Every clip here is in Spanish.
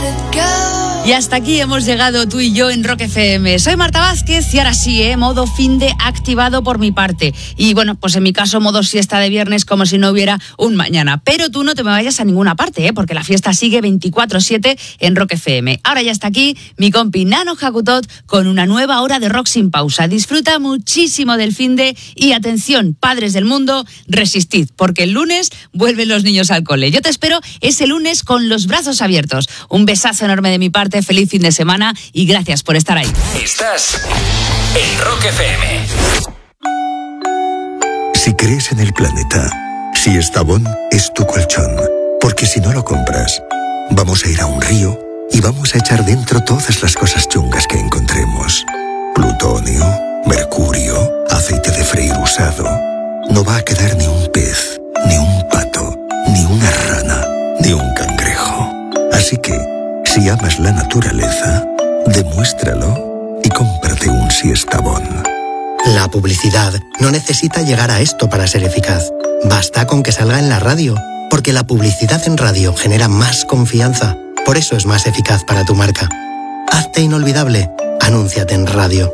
Y hasta aquí hemos llegado tú y yo en Rock FM. Soy Marta Vázquez y ahora sí, modo fin de activado por mi parte. Y bueno, pues en mi caso modo siesta de viernes como si no hubiera un mañana. Pero tú no te me vayas a ninguna parte, porque la fiesta sigue 24/7 en Rock FM. Ahora ya está aquí mi compi Nano Hakutot con una nueva hora de rock sin pausa. Disfruta muchísimo del fin de y atención, padres del mundo, resistid, porque el lunes vuelven los niños al cole. Yo te espero ese lunes con los brazos abiertos. Un besazo enorme de mi parte. Feliz fin de semana y gracias por estar ahí. Estás en Rock FM. Si crees en el planeta, Siestabón es tu colchón. Porque si no lo compras, vamos a ir a un río y vamos a echar dentro todas las cosas chungas que encontremos. Plutonio, mercurio, aceite de freír usado. No va a quedar ni un pez, ni un pato, ni una rana, ni un cangrejo. Así que, si amas la naturaleza, demuéstralo y cómprate un Siestabón. La publicidad no necesita llegar a esto para ser eficaz. Basta con que salga en la radio, porque la publicidad en radio genera más confianza. Por eso es más eficaz para tu marca. Hazte inolvidable. Anúnciate en radio.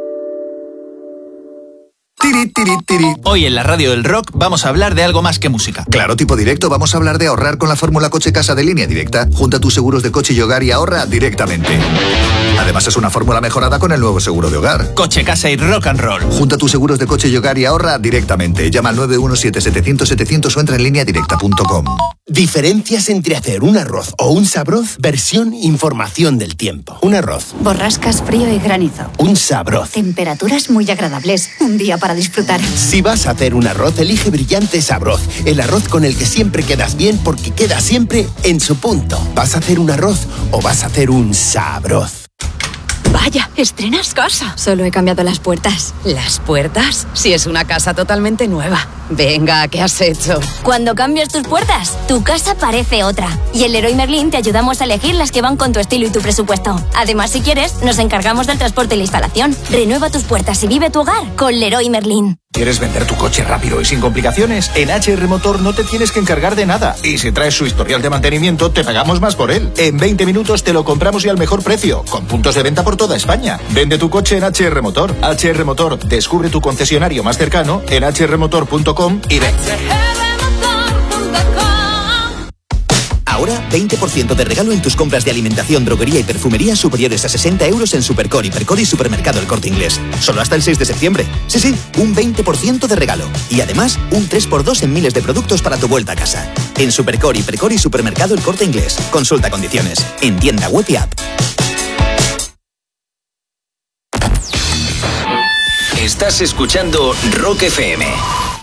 Hoy en la radio del rock vamos a hablar de algo más que música. Claro, tipo directo, vamos a hablar de ahorrar con la fórmula Coche Casa de Línea Directa. Junta tus seguros de coche y hogar y ahorra directamente. Además es una fórmula mejorada con el nuevo seguro de hogar. Coche, casa y rock and roll. Junta tus seguros de coche y hogar y ahorra directamente. Llama al 917-700-700 o entra en lineadirecta.com. Diferencias entre hacer un arroz o un sabroz, versión información del tiempo. Un arroz. Borrascas, frío y granizo. Un sabroz. Temperaturas muy agradables. Un día para disfrutar. Si vas a hacer un arroz, elige Brillante Sabroz. El arroz con el que siempre quedas bien porque queda siempre en su punto. ¿Vas a hacer un arroz o vas a hacer un sabroz? Vaya, estrenas casa. Solo he cambiado las puertas. ¿Las puertas? Si es una casa totalmente nueva. Venga, ¿qué has hecho? Cuando cambias tus puertas, tu casa parece otra. Y en Leroy Merlin te ayudamos a elegir las que van con tu estilo y tu presupuesto. Además, si quieres, nos encargamos del transporte y la instalación. Renueva tus puertas y vive tu hogar con Leroy Merlin. ¿Quieres vender tu coche rápido y sin complicaciones? En HR Motor no te tienes que encargar de nada. Y si traes su historial de mantenimiento, te pagamos más por él. En 20 minutos te lo compramos y al mejor precio, con puntos de venta por toda España. Vende tu coche en HR Motor. HR Motor, descubre tu concesionario más cercano en hrmotor.com y ven. Ahora, 20% de regalo en tus compras de alimentación, droguería y perfumería superiores a 60 euros en Supercore, Hipercore y Supermercado El Corte Inglés. Solo hasta el 6 de septiembre. Sí, un 20% de regalo. Y además, un 3x2 en miles de productos para tu vuelta a casa. En Supercore, Hipercore y Supermercado El Corte Inglés. Consulta condiciones. En tienda web y app. Estás escuchando Rock FM.